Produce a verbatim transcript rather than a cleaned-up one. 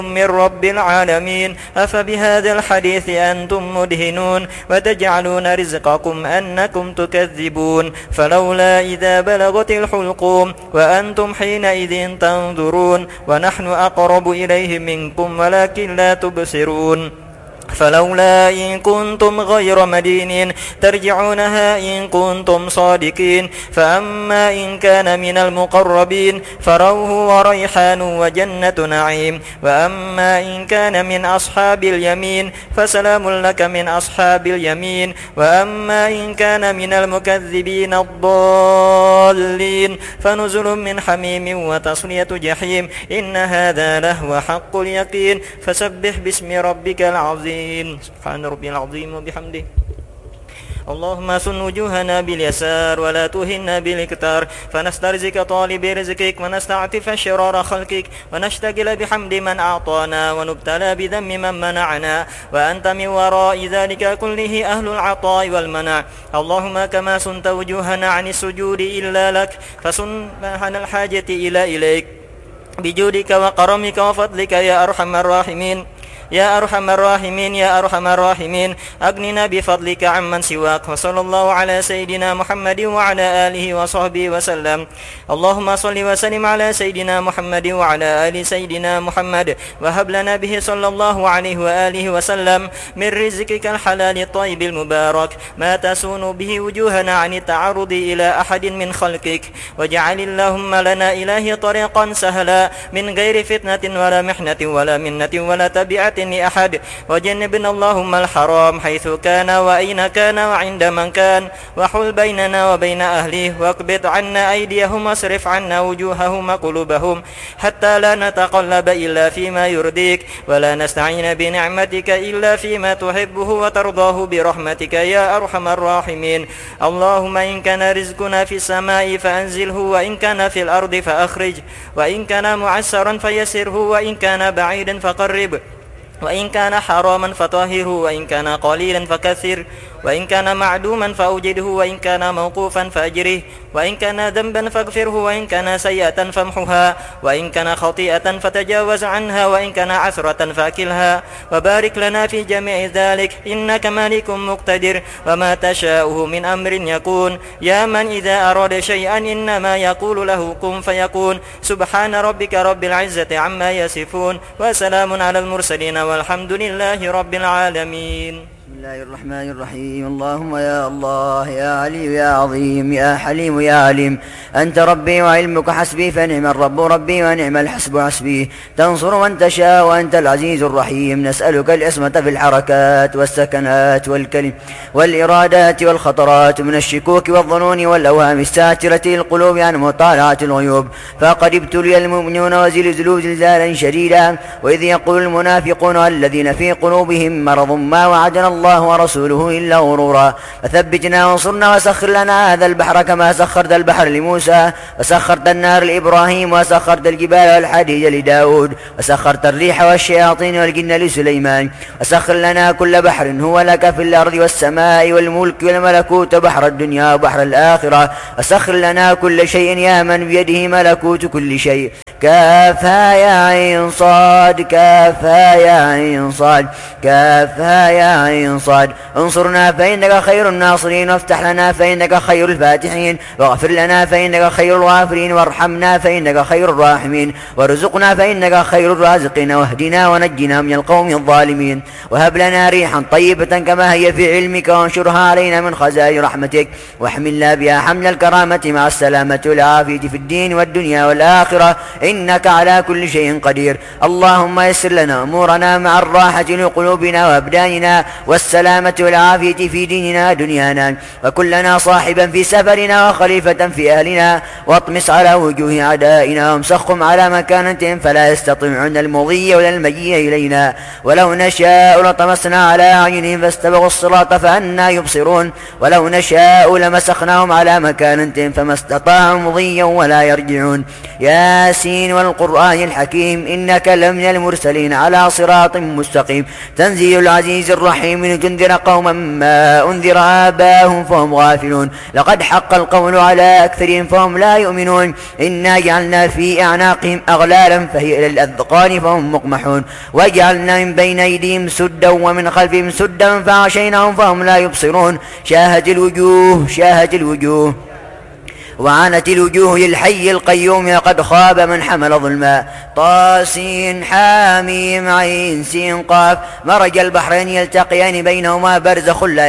من رب العالمين. أفبهذا الحديث أنتم مدهنون وتجعلون رزقكم أنكم تكذبون. فلولا إذا بلغت الحلقوم وأنتم حينئذ تنظرون ونحن أقرب إليه منكم ولكن لا تبصرون. فلولا إن كنتم غير مدينين ترجعونها إن كنتم صادقين. فأما إن كان من المقربين فروح وريحان وجنة نعيم. وأما إن كان من أصحاب اليمين فسلام لك من أصحاب اليمين. وأما إن كان من المكذبين الضالين فنزل من حميم وتصلية جحيم. إن هذا لهو حق اليقين. فسبح باسم ربك العظيم. سبحان ربي العظيم وبحمده. اللهم سن وجوهنا باليسار ولا تهنا بالاكتار. فنسترزق طالب رزقك ونستعطف شرار خلقك ونشتغل بحمد من أعطانا ونبتلى بذم من منعنا. وأنت من وراء ذلك كله أهل العطاء والمنع. اللهم كما سنت وجوهنا عن السجود إلا لك فسن عن الحاجة إلى إليك بجودك وكرمك وفضلك يا أرحم الراحمين. يا أرحم الراحمين يا أرحم الراحمين أغننا بفضلك عمن سواك. وصلى الله على سيدنا محمد وعلى آله وصحبه وسلم. اللهم صل وسلم على سيدنا محمد وعلى آل سيدنا محمد وهب لنا به صلى الله عليه وآله وسلم من رزقك الحلال الطيب المبارك ما تسون به وجوهنا عن التعرض إلى أحد من خلقك. واجعل اللهم لنا إلهي طريقا سهلا من غير فتنة ولا محنة ولا منة ولا تبعة لأحد. وجنبنا اللهم الحرام حيث كان وأين كان وعند من كان. وحل بيننا وبين أهله واقبض عنا أيديهم واصرف عنا وجوههم وقلوبهم حتى لا نتقلب إلا فيما يرضيك ولا نستعين بنعمتك إلا فيما تحبه وترضاه برحمتك يا أرحم الراحمين. اللهم إن كان رزقنا في السماء فأنزله وإن كان في الأرض فأخرج. وإن كان معسرا فيسره وإن كان بعيدا فقرب. وإن كان حراما فطهره وإن كان قليلا فكثر. وإن كان معدوما فأوجده وإن كان موقوفا فأجره. وإن كان ذنبا فاغفره وإن كان سيئة فامحها. وإن كان خطيئة فتجاوز عنها. وإن كان عثرة فأكلها. وبارك لنا في جميع ذلك إنك مالك مقتدر وما تشاءه من أمر يكون. يا من إذا أراد شيئا إنما يقول له كن فيكون. سبحان ربك رب العزة عما يصفون وسلام على المرسلين والحمد لله رب العالمين. بسم الله الرحمن الرحيم. اللهم يا الله يا علي يا عظيم يا حليم يا عليم أنت ربي وعلمك حسبي فنعم الرب ربي ونعم الحسب حسبي. تنصر من تشاء وأنت العزيز الرحيم. نسألك العصمة في الحركات والسكنات والكلم والإرادات والخطرات من الشكوك والظنون والأوهام الساترة القلوب عن مطالعة الغيوب. فقد ابتلي المؤمنون وزلزلوا زلزالا شديدا وإذ يقول المنافقون الذين في قلوبهم مرض ما وعدنا الله ورسوله إلا غرورا. فثبتنا وانصرنا وسخر لنا هذا البحر كما سخرت البحر لموسى وسخرت النار لإبراهيم وسخرت الجبال والحديد لداود وسخرت الريح والشياطين والجن لسليمان. وسخر لنا كل بحر هو لك في الأرض والسماء والملك والملكوت بحر الدنيا وبحر الآخرة. وسخر لنا كل شيء يا من بيده ملكوت كل شيء. كافها يا عين صاد كافها يا عين صاد كافها يا عين صاد. انصرنا فإنك خير الناصرين وافتح لنا فإنك خير الفاتحين واغفر لنا فإنك خير الغافرين وارحمنا فإنك خير الراحمين وارزقنا فإنك خير الرازقين واهدنا ونجنا من القوم الظالمين. وهب لنا ريحا طيبة كما هي في علمك وانشرها علينا من خزائن رحمتك واحملنا بها حمل الكرامة مع السلامة والعافية في الدين والدنيا والآخرة إنك على كل شيء قدير. اللهم يسر لنا أمورنا مع الراحة لقلوبنا وأبداننا والسلامة والعافية في ديننا ودنيانا. وكلنا صاحبا في سفرنا وخليفة في أهلنا واطمس على وجوه أعدائنا وامسخهم على مكانتهم فلا يستطيعون المضي ولا المجيء إلينا. ولو نشاء لطمسنا على أعينهم فاستبقوا الصراط فأنى يبصرون. ولو نشاء لمسخناهم على مكانتهم فما استطاعوا مضيا ولا يرجعون. ياسين والقرآن الحكيم إنك لمن المرسلين على صراط مستقيم. تنزيل العزيز الرحيم نؤمن تنذر قوما ما أنذر آباهم فهم غافلون لقد حق القول على أكثرهم فهم لا يؤمنون إنا جعلنا في أعناقهم أغلالا فهي إلى الأذقان فهم مقمحون وجعلنا من بين أيديهم سدا ومن خلفهم سدا فغشيناهم فهم لا يبصرون شاهت الوجوه شاهت الوجوه وعنت الوجوه للحي القيوم لقد خاب من حمل ظلما طاسين حاميم عين سين قاف مرج البحرين يلتقيان بينهما برزخ لا